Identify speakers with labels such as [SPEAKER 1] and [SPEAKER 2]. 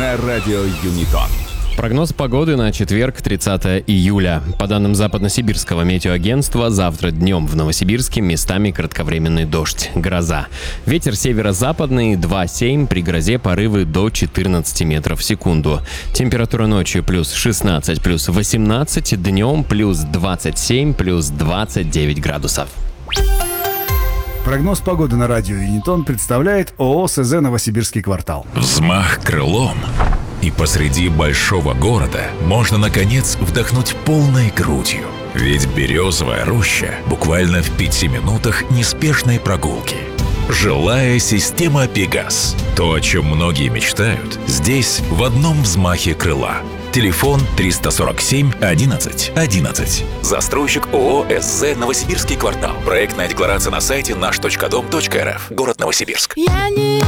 [SPEAKER 1] на радио Юнитон.
[SPEAKER 2] Прогноз погоды на четверг, 30 июля. По данным Западно-Сибирского метеоагентства, завтра днем в Новосибирске местами кратковременный дождь, гроза. Ветер северо-западный 2,7, при грозе порывы до 14 метров в секунду. Температура ночью плюс 16, плюс 18, днем плюс 27, плюс 29 градусов.
[SPEAKER 3] Прогноз погоды на радио Юнитон представляет ООО СЗ «Новосибирский квартал».
[SPEAKER 4] Взмах крылом. И посреди большого города можно, наконец, вдохнуть полной грудью. Ведь Березовая роща буквально в 5 минутах неспешной прогулки. Жилая система «Пегас». То, о чем многие мечтают, здесь в одном взмахе крыла. Телефон 347 11 11. Застройщик ООО СЗ «Новосибирский квартал». Проектная декларация на сайте наш.дом.рф. Город Новосибирск.